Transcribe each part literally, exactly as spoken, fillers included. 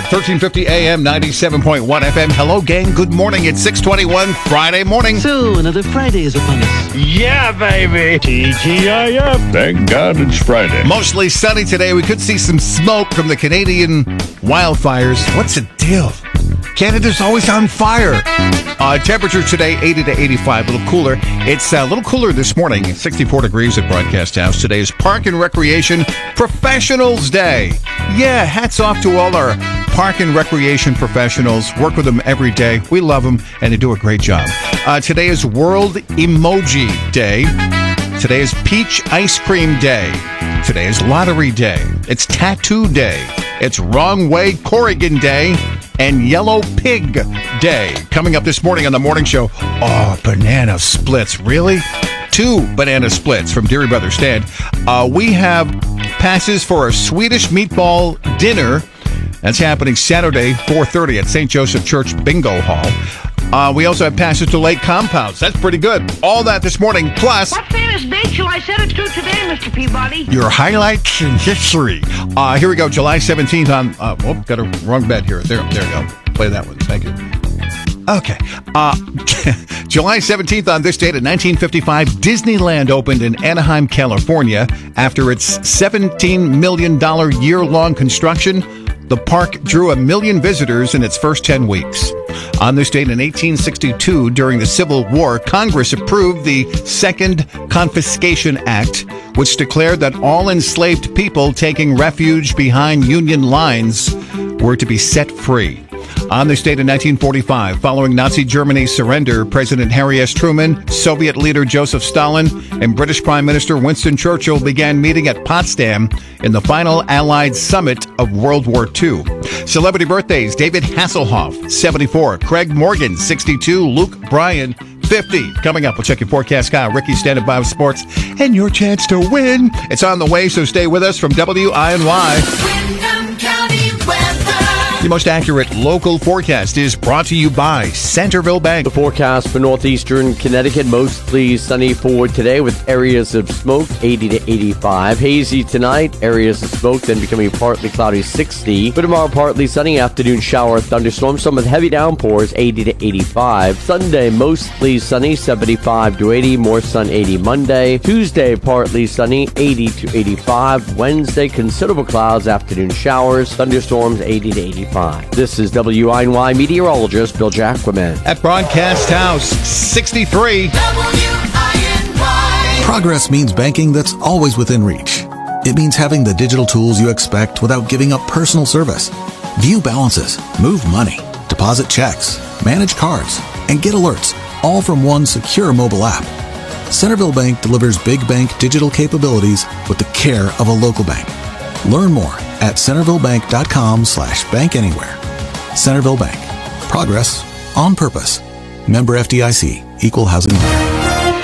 at thirteen fifty A M, ninety-seven point one F M. Hello, gang. Good morning. It's six twenty-one Friday morning. So, another Friday is upon us. Yeah, baby. T G I F. Thank God it's Friday. Mostly sunny today. We could see some smoke from the Canadian wildfires. What's the deal? Canada's always on fire. Uh, temperature today, eighty to eighty-five, a little cooler. It's a little cooler this morning, sixty-four degrees at Broadcast House. Today is Park and Recreation Professionals Day. Yeah, hats off to all our park and recreation professionals. Work with them every day. We love them, and they do a great job. Uh, today is World Emoji Day. Today is Peach Ice Cream Day. Today is Lottery Day. It's Tattoo Day. It's Wrong Way Corrigan Day. And Yellow Pig Day. Coming up this morning on the morning show. Oh, banana splits. Really? Two banana splits from Deary Brothers Stand. Uh, we have passes for a Swedish meatball dinner. That's happening Saturday, four thirty at Saint Joseph Church Bingo Hall. Uh, we also have passes to Lake Compounds. That's pretty good. All that this morning, plus... What famous date shall I set it to today, Mister Peabody? Your highlights in history. Uh, here we go, July seventeenth on... Uh, oh, got a wrong bed here. There, there we go. Play that one. Thank you. Okay. Uh, July seventeenth on this date in nineteen fifty-five, Disneyland opened in Anaheim, California. After its seventeen million dollars year-long construction, the park drew a million visitors in its first ten weeks. On this date in eighteen sixty-two, during the Civil War, Congress approved the Second Confiscation Act, which declared that all enslaved people taking refuge behind Union lines were to be set free. On this date in nineteen forty-five, following Nazi Germany's surrender, President Harry S. Truman, Soviet leader Joseph Stalin, and British Prime Minister Winston Churchill began meeting at Potsdam in the final Allied summit of World War Two. Celebrity birthdays: David Hasselhoff, seventy-four, Craig Morgan, sixty-two, Luke Bryan, fifty. Coming up, we'll check your forecast guy, Ricky, standing by with sports, and your chance to win. It's on the way, so stay with us from W I N Y. Windham County weather. The most accurate local forecast is brought to you by Centerville Bank. The forecast for northeastern Connecticut, mostly sunny for today with areas of smoke, eighty to eighty-five. Hazy tonight, areas of smoke, then becoming partly cloudy, sixty. For tomorrow, partly sunny, afternoon shower, thunderstorms, some with heavy downpours, eighty to eighty-five. Sunday, mostly sunny, seventy-five to eighty. More sun, eighty Monday. Tuesday, partly sunny, eighty to eighty-five. Wednesday, considerable clouds, afternoon showers, thunderstorms, eighty to eighty-five. This is W I N Y meteorologist Bill Jacquemin. At Broadcast House, sixty-three. W I N Y. Progress means banking that's always within reach. It means having the digital tools you expect without giving up personal service. View balances, move money, deposit checks, manage cards, and get alerts, all from one secure mobile app. Centerville Bank delivers big bank digital capabilities with the care of a local bank. Learn more at centervillebank.com slash bank anywhere. Centerville Bank. Progress on purpose. Member F D I C. Equal housing lender.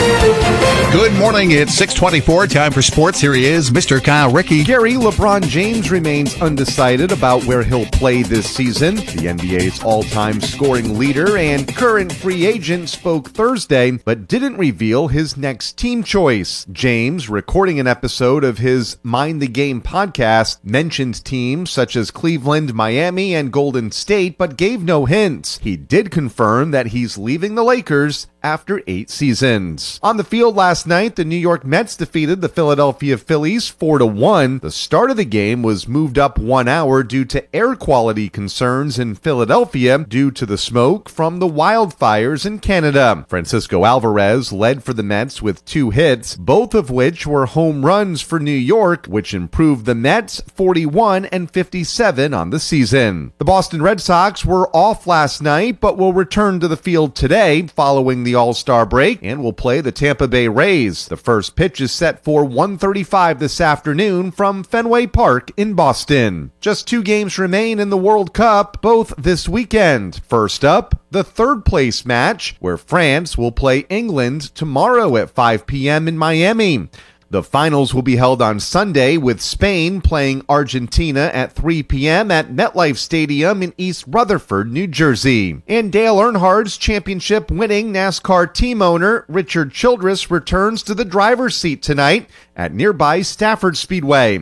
Good morning. It's six twenty-four. Time for sports. Here he is, Mister Kyle Ricky. Gary, LeBron James remains undecided about where he'll play this season. The N B A's all-time scoring leader and current free agent spoke Thursday, but didn't reveal his next team choice. James, recording an episode of his Mind the Game podcast, mentioned teams such as Cleveland, Miami, and Golden State, but gave no hints. He did confirm that he's leaving the Lakers after eight seasons. On the field last night, the New York Mets defeated the Philadelphia Phillies four to one. The start of the game was moved up one hour due to air quality concerns in Philadelphia due to the smoke from the wildfires in Canada. Francisco Alvarez led for the Mets with two hits, both of which were home runs for New York, which improved the Mets forty-one and fifty-seven on the season. The Boston Red Sox were off last night, but will return to the field today following the All-Star break and will play the Tampa Bay Rays. The first pitch is set for one thirty-five this afternoon from Fenway Park in Boston. Just two games remain in the World Cup, both this weekend. First up, the third place match, where France will play England tomorrow at five p.m. in Miami. The finals will be held on Sunday, with Spain playing Argentina at three p.m. at MetLife Stadium in East Rutherford, New Jersey. And Dale Earnhardt's championship-winning NASCAR team owner Richard Childress returns to the driver's seat tonight at nearby Stafford Speedway.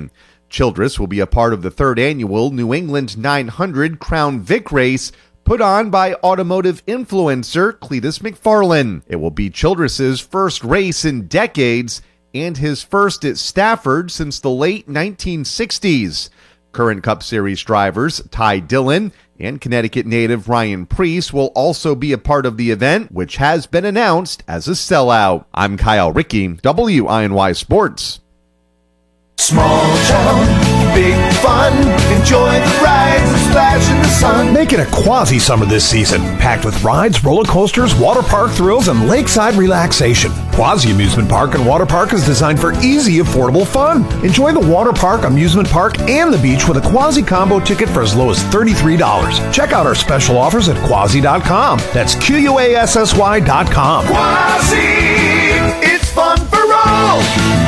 Childress will be a part of the third annual New England nine hundred Crown Vic race put on by automotive influencer Cletus McFarlane. It will be Childress's first race in decades and his first at Stafford since the late nineteen sixties. Current Cup Series drivers Ty Dillon and Connecticut native Ryan Preece will also be a part of the event, which has been announced as a sellout. I'm Kyle Rickey, W I N Y Sports. Small town, big fun, enjoy the rides and splash in the sun. Make it a quasi-summer this season, packed with rides, roller coasters, water park thrills, and lakeside relaxation. Quasi Amusement Park and Water Park is designed for easy, affordable fun. Enjoy the water park, amusement park, and the beach with a Quasi combo ticket for as low as thirty-three dollars. Check out our special offers at quasi dot com. That's Q U A S S Y dot com. Quasi, it's fun for all.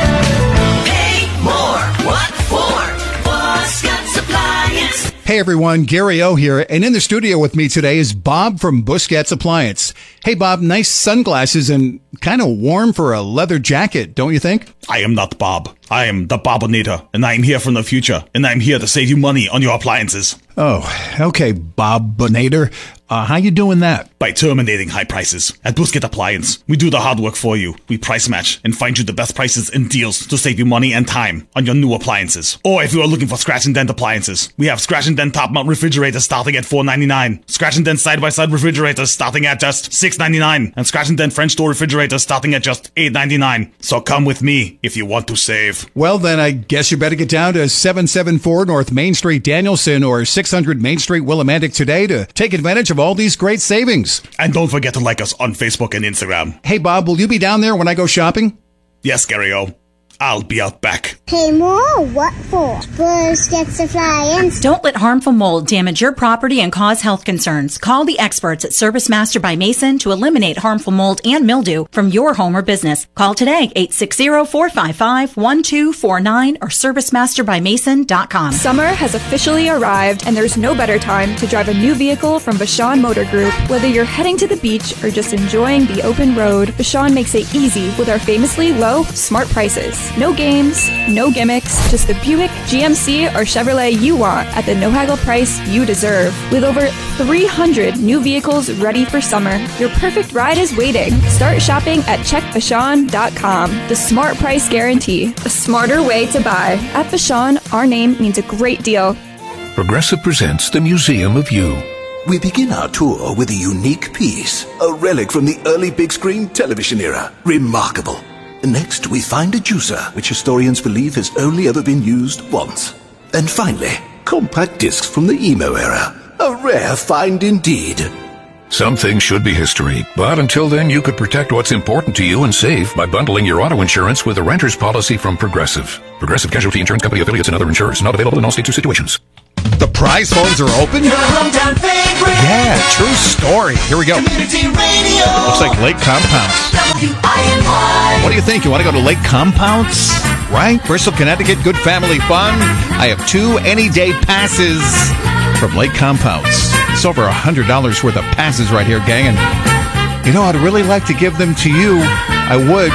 What for? Buscat's Appliance. Hey everyone, Gary O here, and in the studio with me today is Bob from Buscat's Appliance. Hey Bob, nice sunglasses and kind of warm for a leather jacket, don't you think? I am not Bob. I am the Bobonator, and I am here from the future, and I am here to save you money on your appliances. Oh, okay, Bobonator. Uh, how you doing that? By terminating high prices. At Buscat Appliance, we do the hard work for you. We price match and find you the best prices and deals to save you money and time on your new appliances. Or if you are looking for scratch and dent appliances, we have scratch and dent top mount refrigerators starting at four ninety-nine, scratch and dent side by side refrigerators starting at just six ninety-nine, and scratch and dent French door refrigerators starting at just eight ninety-nine. So come with me if you want to save. Well, then I guess you better get down to seven seventy-four North Main Street, Danielson, or six hundred Main Street, Willimantic today to take advantage of all these great savings. And don't forget to like us on Facebook and Instagram. Hey, Bob, will you be down there when I go shopping? Yes, Gary O. I'll be out back. Hey, more? What for? Buscat's Appliance. Don't let harmful mold damage your property and cause health concerns. Call the experts at Service Master by Mason to eliminate harmful mold and mildew from your home or business. Call today, eight six zero, four five five, one two four nine or service master by mason dot com. Summer has officially arrived, and there's no better time to drive a new vehicle from Vashon Motor Group. Whether you're heading to the beach or just enjoying the open road, Vashon makes it easy with our famously low, smart prices. No games, no gimmicks, just the Buick, G M C, or Chevrolet you want at the no-haggle price you deserve. With over three hundred new vehicles ready for summer, your perfect ride is waiting. Start shopping at check vashon dot com. The smart price guarantee, a smarter way to buy. At Vashon, our name means a great deal. Progressive presents the Museum of You. We begin our tour with a unique piece, a relic from the early big screen television era. Remarkable. Next, we find a juicer, which historians believe has only ever been used once. And finally, compact discs from the emo era. A rare find indeed. Some things should be history, but until then you could protect what's important to you and save by bundling your auto insurance with a renter's policy from Progressive. Progressive Casualty Insurance Company affiliates and other insurers. Not available in all states or situations. The prize phones are open? Your hometown favorite. Yeah, true story. Here we go. Community Radio. Looks like Lake Compounds. W I N Y. What do you think? You want to go to Lake Compounds? Right? Bristol, Connecticut, good family fun. I have two any-day passes from Lake Compounds. It's over one hundred dollars worth of passes right here, gang. And, you know, I'd really like to give them to you. I would.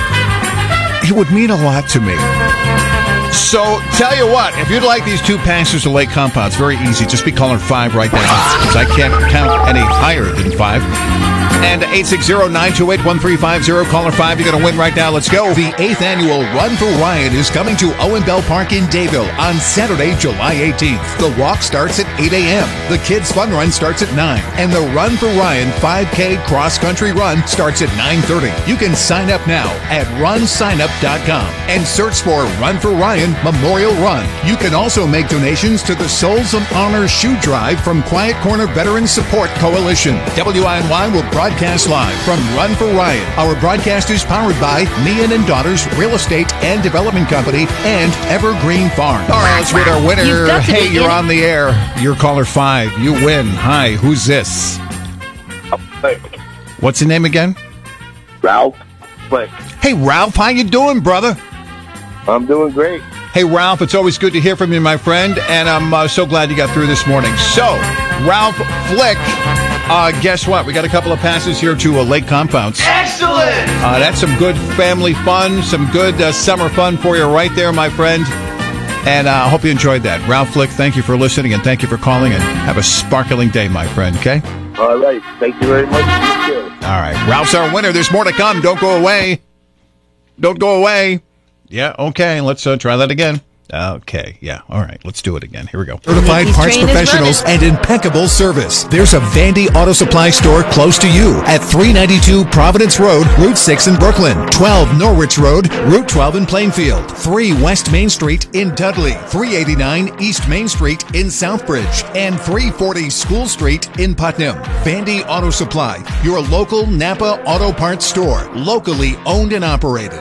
It would mean a lot to me. So, tell you what, if you'd like these two passes to Lake Compounds, very easy. Just be calling five right now, because I can't count any higher than five. And eight six zero, nine two eight, one three five zero, caller five. You're going to win right now. Let's go. The eighth annual Run for Ryan is coming to Owen Bell Park in Dayville on Saturday, July eighteenth. The walk starts at eight a.m. The Kids Fun Run starts at nine. And the Run for Ryan five K cross-country run starts at nine thirty. You can sign up now at run sign up dot com and search for Run for Ryan Memorial Run. You can also make donations to the Souls of Honor Shoe Drive from Quiet Corner Veterans Support Coalition. W I N Y will broadcast live from Run for Ryan. Our broadcast is powered by Meehan and Daughters Real Estate and Development Company and Evergreen Farm. All right, let's read our winner. Hey, you're on the air. You're caller five. You win. Hi, who's this? What's the name again? Ralph Flick. Hey, Ralph, how you doing, brother? I'm doing great. Hey, Ralph, it's always good to hear from you, my friend, and I'm uh, so glad you got through this morning. So, Ralph Flick, uh, guess what? We got a couple of passes here to uh, Lake Compounds. Excellent! Uh, that's some good family fun, some good uh, summer fun for you right there, my friend. And I uh, hope you enjoyed that. Ralph Flick, thank you for listening, and thank you for calling, and have a sparkling day, my friend, okay? All right. Thank you very much. All right. Ralph's our winner. There's more to come. Don't go away. Don't go away. Yeah, okay. Let's uh, try that again. Okay, yeah, all right, let's do it again. Here we go. Certified parts professionals and impeccable service. There's a Vandy Auto Supply store close to you at three ninety-two Providence Road, Route six in Brooklyn, twelve Norwich Road, Route twelve in Plainfield, three West Main Street in Dudley, three eighty-nine East Main Street in Southbridge, and three forty School Street in Putnam. Vandy Auto Supply, your local Napa auto parts store, locally owned and operated.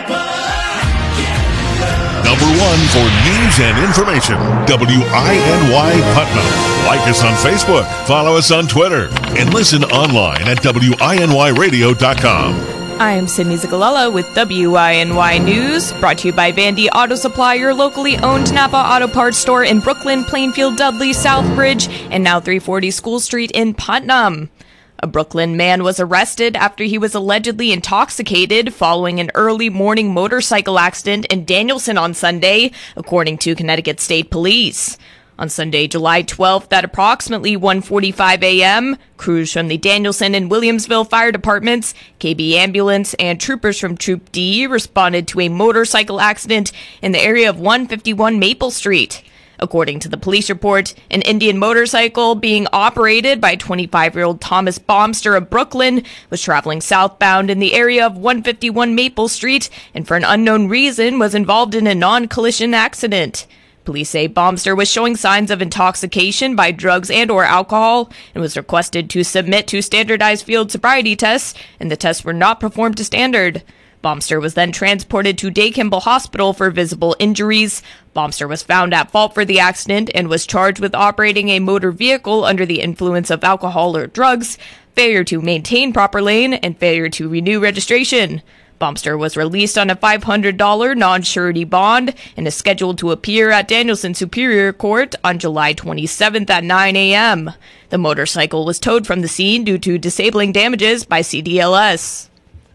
Number one for news and information, W I N Y Putnam. Like us on Facebook, follow us on Twitter, and listen online at W I N Y radio dot com. I am Sydney Zagalella with W I N Y News, brought to you by Vandy Auto Supply, your locally owned Napa Auto Parts store in Brooklyn, Plainfield, Dudley, Southbridge, and now three forty School Street in Putnam. A Brooklyn man was arrested after he was allegedly intoxicated following an early morning motorcycle accident in Danielson on Sunday, according to Connecticut State Police. On Sunday, July twelfth, at approximately one forty-five a.m., crews from the Danielson and Williamsville Fire Departments, K B Ambulance, and troopers from Troop D responded to a motorcycle accident in the area of one fifty-one Maple Street. According to the police report, an Indian motorcycle being operated by twenty-five-year-old Thomas Bomster of Brooklyn was traveling southbound in the area of one fifty-one Maple Street and for an unknown reason was involved in a non-collision accident. Police say Bomster was showing signs of intoxication by drugs and or alcohol and was requested to submit to standardized field sobriety tests, and the tests were not performed to standard. Bomster was then transported to Day Kimball Hospital for visible injuries. Bomster was found at fault for the accident and was charged with operating a motor vehicle under the influence of alcohol or drugs, failure to maintain proper lane, and failure to renew registration. Bomster was released on a five hundred dollars non-surety bond and is scheduled to appear at Danielson Superior Court on July twenty-seventh at nine a.m. The motorcycle was towed from the scene due to disabling damages by C D L S.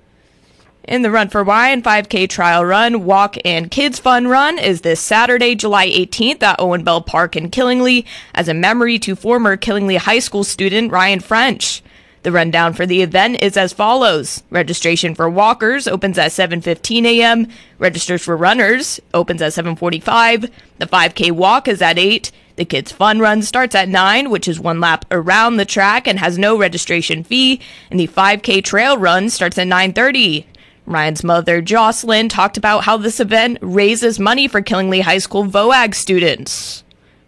In the Run for Ryan five K Trial Run, Walk, and Kids Fun Run is this Saturday, July eighteenth at Owen Bell Park in Killingly as a memory to former Killingly High School student Ryan French. The rundown for the event is as follows. Registration for walkers opens at seven fifteen a.m. Registers for runners opens at seven forty-five. The five K walk is at eight. The Kids Fun Run starts at nine, which is one lap around the track and has no registration fee. And the five K Trail Run starts at nine thirty. Ryan's mother, Jocelyn, talked about how this event raises money for Killingly High School V O A G students.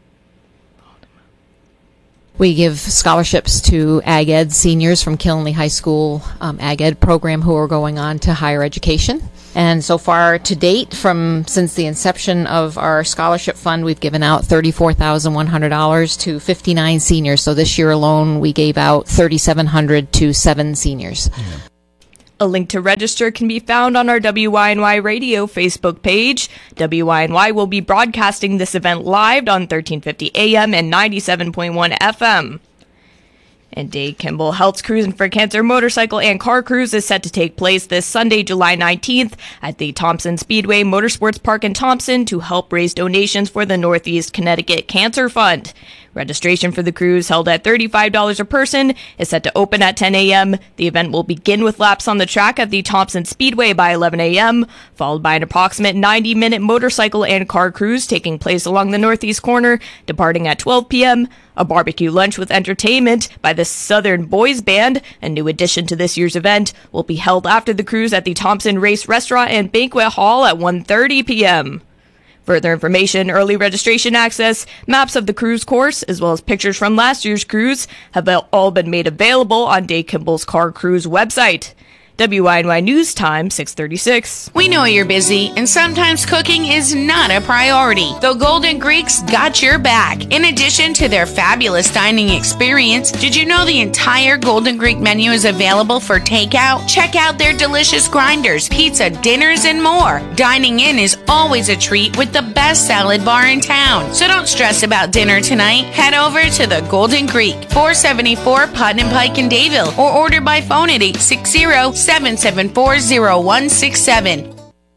We give scholarships to Ag Ed seniors from Killingly High School um, Ag Ed program who are going on to higher education. And so far to date, from since the inception of our scholarship fund, we've given out thirty-four thousand one hundred dollars to fifty-nine seniors. So this year alone, we gave out three thousand seven hundred dollars to seven seniors. Yeah. A link to register can be found on our W I N Y Radio Facebook page. W I N Y will be broadcasting this event live on thirteen fifty A M and ninety-seven point one F M. And Day Kimball Health's Cruising for Cancer motorcycle and car cruise is set to take place this Sunday, July nineteenth at the Thompson Speedway Motorsports Park in Thompson to help raise donations for the Northeast Connecticut Cancer Fund. Registration for the cruise, held at thirty-five dollars a person, is set to open at ten a m. The event will begin with laps on the track at the Thompson Speedway by eleven a m, followed by an approximate ninety minute motorcycle and car cruise taking place along the northeast corner, departing at twelve p m, a barbecue lunch with entertainment by the Southern Boys Band, a new addition to this year's event, will be held after the cruise at the Thompson Race Restaurant and Banquet Hall at one thirty p m Further information, early registration access, maps of the cruise course, as well as pictures from last year's cruise have all been made available on Day Kimball's Car Cruise website. W I N Y News Time, six thirty-six. We know you're busy, and sometimes cooking is not a priority. The Golden Greeks got your back. In addition to their fabulous dining experience, did you know the entire Golden Greek menu is available for takeout? Check out their delicious grinders, pizza, dinners, and more. Dining in is always a treat with the best salad bar in town. So don't stress about dinner tonight. Head over to the Golden Greek, four seventy-four Putnam Pike in Dayville, or order by phone at eight six zero, seven seven four, zero one six seven.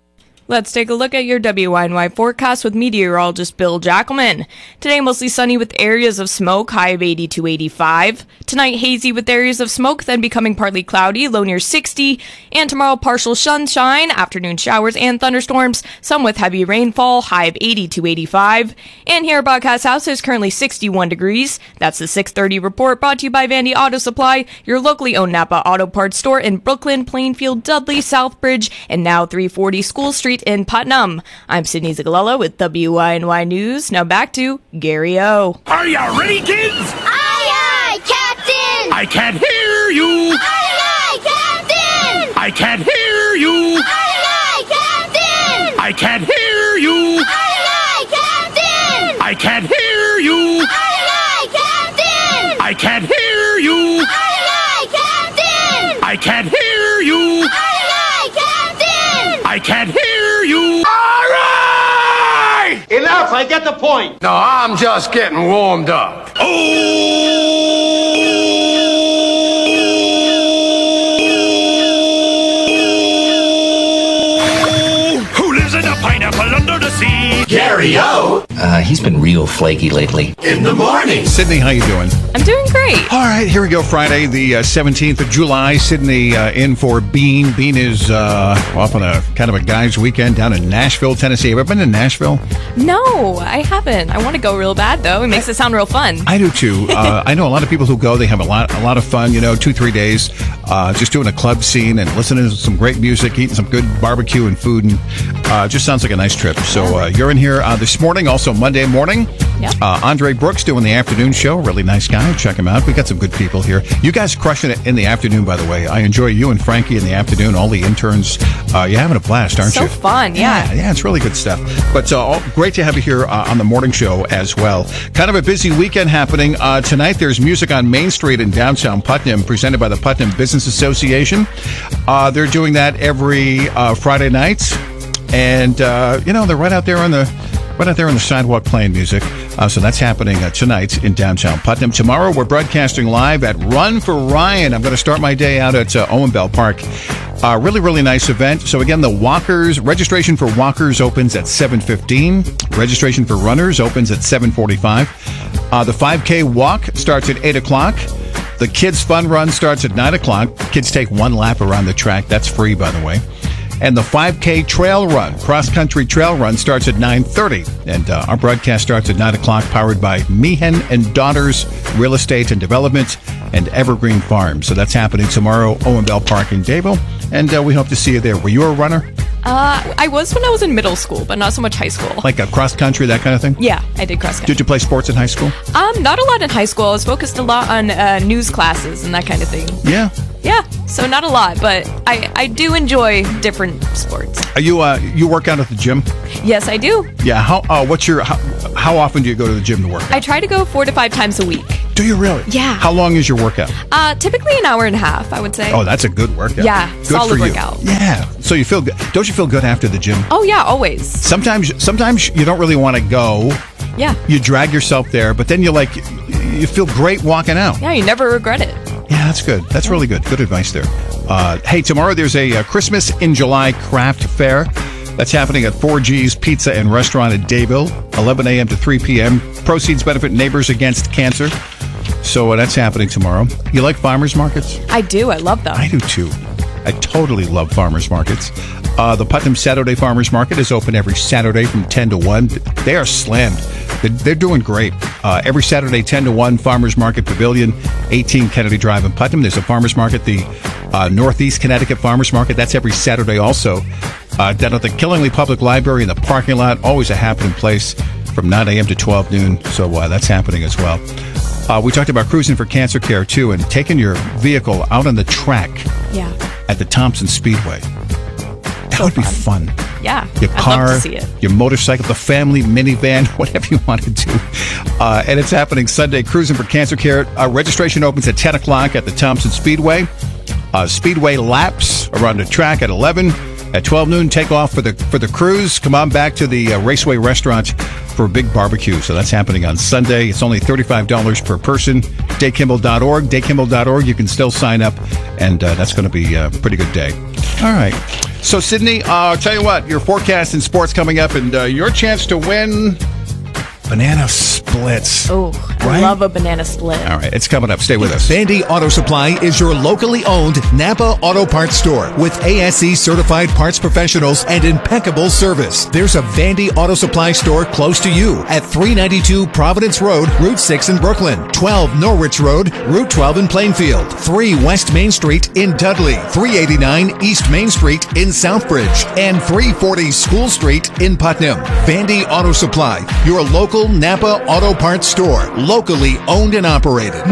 Let's take a look at your W I N Y forecast with meteorologist Bill Jackelman. Today, mostly sunny with areas of smoke, high of eighty-two, eighty-five. Tonight, hazy with areas of smoke, then becoming partly cloudy, low near sixty. And tomorrow, partial sunshine, afternoon showers and thunderstorms, some with heavy rainfall, high of eighty-two, eighty-five. And here at Broadcast House is currently sixty-one degrees. That's the six thirty report brought to you by Vandy Auto Supply, your locally owned Napa Auto Parts store in Brooklyn, Plainfield, Dudley, Southbridge, and now three forty School Street in Putnam. I'm Sydney Zagalello with W I N Y News. Now back to Gary O. Are you ready, kids? Aye, aye, Captain! I can't hear you! Aye, aye, Captain! I can't hear you! Aye, aye, Captain! I can't hear you! Aye, aye, Captain! I can't hear you! Aye, aye, Captain! I can't hear you! Aye, aye, Captain! I can't hear you! Aye, aye, Captain! I can't hear you! All right! Enough, I get the point! No, I'm just getting warmed up. Oh! Who lives in a pineapple under the sea? Gary O. Uh, he's been real flaky lately. In the morning. Sydney, how you doing? I'm doing great. All right, here we go. Friday, the uh, seventeenth of July. Sydney uh, in for Bean. Bean is uh, off on a kind of a guy's weekend down in Nashville, Tennessee. Have you ever been to Nashville? No, I haven't. I want to go real bad, though. It makes it sound real fun. I do, too. Uh, I know a lot of people who go. They have a lot a lot of fun, you know, two, three days, uh, just doing a club scene and listening to some great music, eating some good barbecue and food, and uh, just sounds like a nice trip. So uh, you're in here uh, this morning, also Monday morning. Yep. Uh, Andre Brooks doing the afternoon show. Really nice guy. Check him out. We got some good people here. You guys crushing it in the afternoon, by the way. I enjoy you and Frankie in the afternoon. All the interns. Uh, you're having a blast, aren't so you? So fun, yeah. yeah. Yeah, it's really good stuff. But uh, all, great to have you here uh, on the morning show as well. Kind of a busy weekend happening. Uh, tonight there's music on Main Street in downtown Putnam presented by the Putnam Business Association. Uh, they're doing that every uh, Friday night. And, uh, you know, they're right out there on the right out there on the sidewalk playing music. Uh, so that's happening uh, tonight in downtown Putnam. Tomorrow we're broadcasting live at Run for Ryan. I'm going to start my day out at uh, Owen Bell Park. Uh, really, really nice event. So again, the walkers, registration for walkers opens at seven fifteen. Registration for runners opens at seven forty-five. Uh, the five K walk starts at eight o'clock. The kids fun run starts at nine o'clock. Kids take one lap around the track. That's free, by the way. And the five K trail run, cross-country trail run, starts at nine thirty. And uh, our broadcast starts at nine o'clock, powered by Meehan and Daughters Real Estate and Development and Evergreen Farm. So that's happening tomorrow, Owen Bell Park in Dayville. And uh, we hope to see you there. Were you a runner? Uh, I was when I was in middle school, but not so much high school. Like a cross-country, that kind of thing? Yeah, I did cross-country. Did you play sports in high school? Um, not a lot in high school. I was focused a lot on uh, news classes and that kind of thing. Yeah. Yeah, so not a lot, but I, I do enjoy different sports. Are you uh you work out at the gym? Yes, I do. Yeah. How uh, what's your how, how often do you go to the gym to work out? I try to go four to five times a week. Do you really? Yeah. How long is your workout? Uh, typically an hour and a half, I would say. Oh, that's a good workout. Yeah, good solid for you. workout. Yeah. So you feel good? Don't you feel good after the gym? Oh yeah, always. Sometimes sometimes you don't really want to go. Yeah. You drag yourself there, but then you like you feel great walking out. Yeah, you never regret it. Yeah, that's good. That's really good. Good advice there. Uh, hey, tomorrow there's a, a Christmas in July craft fair. That's happening at four G's Pizza and Restaurant at Dayville, eleven a.m. to three p.m. Proceeds benefit Neighbors Against Cancer. So uh, that's happening tomorrow. You like farmers markets? I do. I love them. I do too. I totally love farmers markets. Uh, the Putnam Saturday Farmers Market is open every Saturday from ten to one. They are slammed. They're, they're doing great. Uh, every Saturday, ten to one, Farmers Market Pavilion, eighteen Kennedy Drive in Putnam. There's a farmers market, the uh, Northeast Connecticut Farmers Market. That's every Saturday also. Uh, down at the Killingly Public Library in the parking lot. Always a happening place from nine a.m. to twelve noon. So uh, that's happening as well. Uh, we talked about cruising for cancer care, too, and taking your vehicle out on the track yeah. at the Thompson Speedway. That so would be fun. Yeah, your car, I'd love to see it. Your motorcycle, the family minivan, whatever you want to do. Uh, and it's happening Sunday, Cruising for Cancer Care. Uh, registration opens at ten o'clock at the Thompson Speedway. Uh, Speedway laps around the track at eleven. At twelve noon, take off for the for the cruise. Come on back to the uh, Raceway Restaurant for a big barbecue. So that's happening on Sunday. It's only thirty-five dollars per person. Dave Kimball dot org. Dave Kimball dot org. You can still sign up, and uh, that's going to be a pretty good day. All right. So, Sydney, uh, I'll tell you what, your forecast in sports coming up, and uh, your chance to win banana splits. Oh, I Right? love a banana split. All right, it's coming up. Stay with us. Vandy Auto Supply is your locally owned Napa Auto Parts store with A S E certified parts professionals and impeccable service. There's a Vandy Auto Supply store close to you at three ninety-two Providence Road, Route six in Brooklyn, twelve Norwich Road, Route twelve in Plainfield, three West Main Street in Dudley, three eighty-nine East Main Street in Southbridge, and three forty School Street in Putnam. Vandy Auto Supply, your local Napa Auto Parts store, locally owned and operated.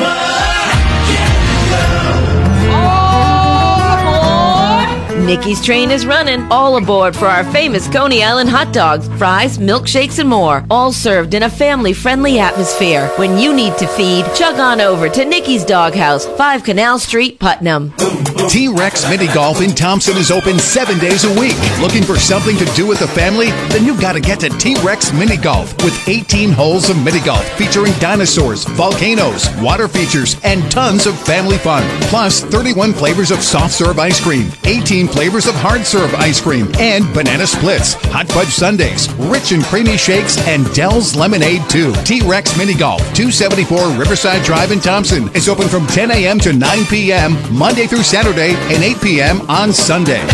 Nikki's train is running. All aboard for our famous Coney Island hot dogs, fries, milkshakes, and more. All served in a family-friendly atmosphere. When you need to feed, chug on over to Nikki's Doghouse, five Canal Street, Putnam. T-Rex Mini Golf in Thompson is open seven days a week. Looking for something to do with the family? Then you gotta get to T-Rex Mini Golf with eighteen holes of mini golf featuring dinosaurs, volcanoes, water features, and tons of family fun. Plus thirty-one flavors of soft serve ice cream, eighteen flavors of hard serve ice cream, and banana splits, hot fudge sundaes, rich and creamy shakes, and Dell's Lemonade too. T-Rex Mini Golf, two seventy-four Riverside Drive in Thompson. It's open from ten a.m. to nine p.m. Monday through Saturday and eight p.m. on Sunday.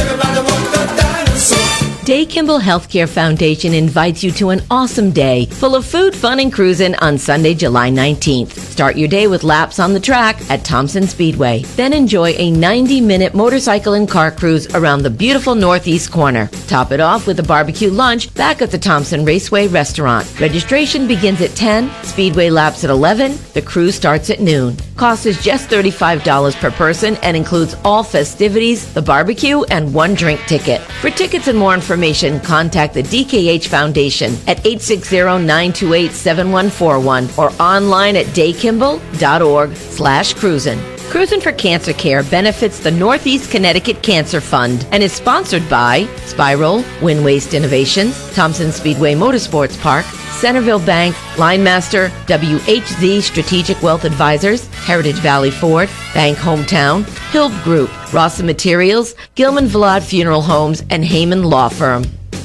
Day Kimball Healthcare Foundation invites you to an awesome day full of food, fun, and cruising on Sunday, July nineteenth. Start your day with laps on the track at Thompson Speedway. Then enjoy a ninety-minute motorcycle and car cruise around the beautiful northeast corner. Top it off with a barbecue lunch back at the Thompson Raceway Restaurant. Registration begins at ten, Speedway laps at eleven, the cruise starts at noon. Cost is just thirty-five dollars per person and includes all festivities, the barbecue, and one drink ticket. For tickets and more information, contact the D K H Foundation at eight six zero, nine two eight, seven one four one or online at daykimball.org slash cruisin'. Cruisin' for Cancer Care benefits the Northeast Connecticut Cancer Fund and is sponsored by Spiral, Wind Waste Innovations, Thompson Speedway Motorsports Park, Centerville Bank, Linemaster, W H Z Strategic Wealth Advisors, Heritage Valley Ford, Bank Hometown, Hill Group, Rawson Materials, Gilman Vlad Funeral Homes, and Heyman Law Firm.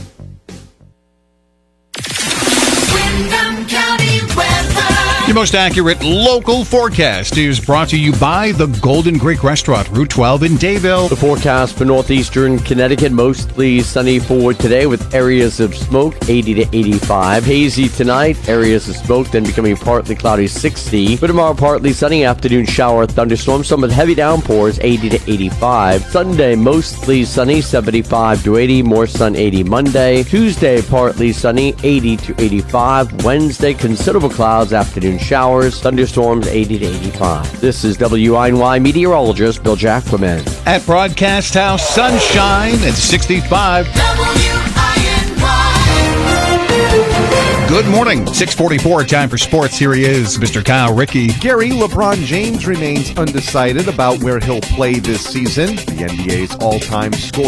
Windham County weather. Your most accurate local forecast is brought to you by the Golden Greek Restaurant, Route twelve in Dayville. The forecast for northeastern Connecticut, mostly sunny for today with areas of smoke, eighty to eighty-five. Hazy tonight, areas of smoke, then becoming partly cloudy, sixty. For tomorrow, partly sunny, afternoon shower, thunderstorms, some with heavy downpours, eighty to eighty-five. Sunday, mostly sunny, seventy-five to eighty. More sun, eighty Monday. Tuesday, partly sunny, eighty to eighty-five. Wednesday, considerable clouds, afternoon showers, thunderstorms, eighty to eighty-five. This is W I N Y meteorologist Bill Jackman. At Broadcast House, sunshine at sixty-five. Good morning. six forty-four, time for sports. Here he is, Mister Kyle Rickey. Gary, LeBron James remains undecided about where he'll play this season. The N B A's all-time scorer